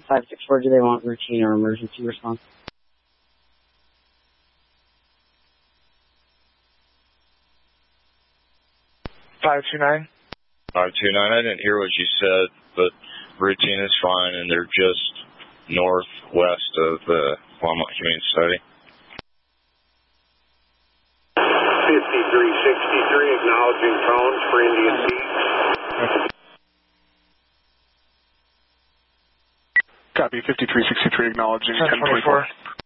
564, do they want routine or emergency response? 529. 529, I didn't hear what you said, but routine is fine, and they're just northwest of the Longmont Humane Society. 5363, acknowledging tones for Indian Peaks. Copy, 5363, acknowledging 1024.